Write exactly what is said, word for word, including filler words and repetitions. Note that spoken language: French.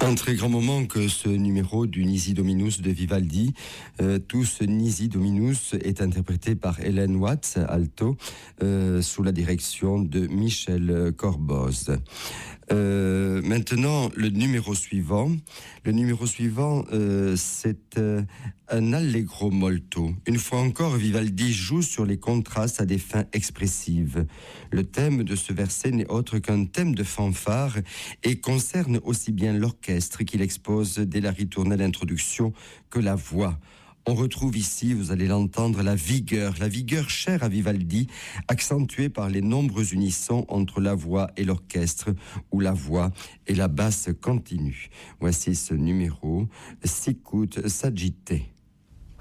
Un très grand moment que ce numéro du Nisi Dominus de Vivaldi. Euh, tout ce Nisi Dominus est interprété par Hélène Watts, alto, euh, sous la direction de Michel Corboz. Euh, maintenant, le numéro suivant. Le numéro suivant, euh, c'est euh, un allegro molto. Une fois encore, Vivaldi joue sur les contrastes à des fins expressives. Le thème de ce verset n'est autre qu'un thème de fanfare et concerne aussi bien l'orchestre qu'il expose dès la ritournelle introduction que la voix. On retrouve ici, vous allez l'entendre, la vigueur, la vigueur chère à Vivaldi, accentuée par les nombreux unissons entre la voix et l'orchestre, où la voix et la basse continuent. Voici ce numéro, Sicut Sagitte.